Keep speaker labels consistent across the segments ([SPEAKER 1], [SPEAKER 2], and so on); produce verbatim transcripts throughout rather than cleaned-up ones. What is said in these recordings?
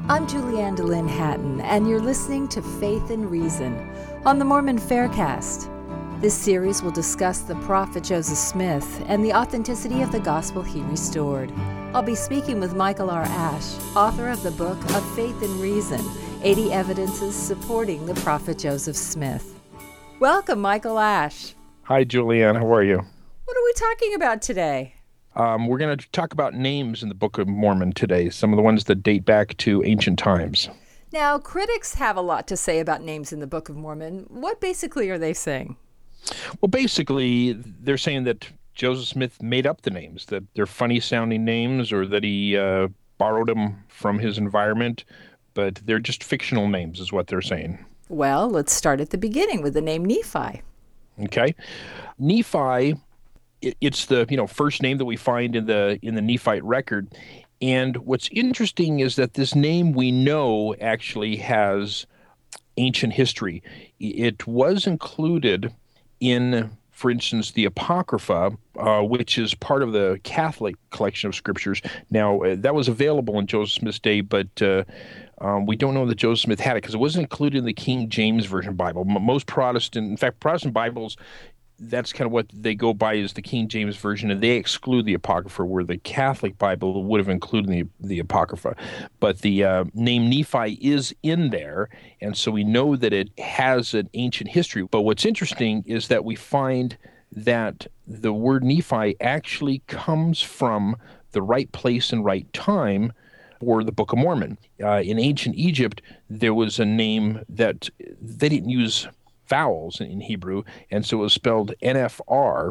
[SPEAKER 1] I'm Julianne DeLynn Hatton, and you're listening to Faith and Reason on the Mormon Faircast. This series will discuss the prophet Joseph Smith and the authenticity of the gospel he restored. I'll be speaking with Michael R. Ash, author of the book of Faith and Reason, eighty Evidences Supporting the Prophet Joseph Smith. Welcome, Michael Ash.
[SPEAKER 2] Hi, Julianne. How are you?
[SPEAKER 1] What are we talking about today?
[SPEAKER 2] Um, we're going to talk about names in the Book of Mormon today, some of the ones that date back to ancient times.
[SPEAKER 1] Now, critics have a lot to say about names in the Book of Mormon. What basically are they saying?
[SPEAKER 2] Well, basically, they're saying that Joseph Smith made up the names, that they're funny-sounding names, or that he uh, borrowed them from his environment, but they're just fictional names is what they're saying.
[SPEAKER 1] Well, let's start at the beginning with the name Nephi.
[SPEAKER 2] Okay. Nephi, it's the you know first name that we find in the in the Nephite record. And what's interesting is that this name we know actually has ancient history. It was included in, for instance, the Apocrypha, uh, which is part of the Catholic collection of scriptures. Now, uh, that was available in Joseph Smith's day, but uh, um, we don't know that Joseph Smith had it because it wasn't included in the King James Version Bible. M- most Protestant, in fact, Protestant Bibles, that's kind of what they go by is the King James Version, and they exclude the Apocrypha, where the Catholic Bible would have included the, the Apocrypha. But the uh, name Nephi is in there, and so we know that it has an ancient history. But what's interesting is that we find that the word Nephi actually comes from the right place and right time for the Book of Mormon. Uh, in ancient Egypt, there was a name that they didn't use vowels in Hebrew, and so it was spelled N F R.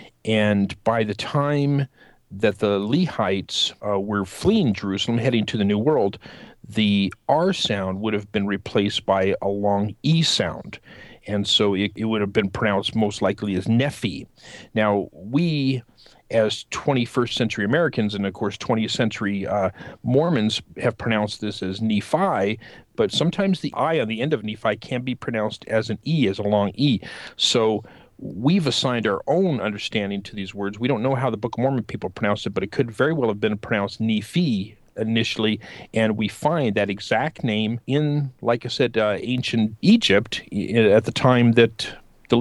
[SPEAKER 2] And by the time that the Lehites uh, were fleeing Jerusalem, heading to the New World, the R sound would have been replaced by a long E sound. And so it, it would have been pronounced most likely as Nephi. Now, we, as twenty-first century Americans and, of course, twentieth century uh, Mormons have pronounced this as Nephi, but sometimes the I on the end of Nephi can be pronounced as an E, as a long E. So we've assigned our own understanding to these words. We don't know how the Book of Mormon people pronounced it, but it could very well have been pronounced Nephi initially, and we find that exact name in, like I said, uh, ancient Egypt at the time that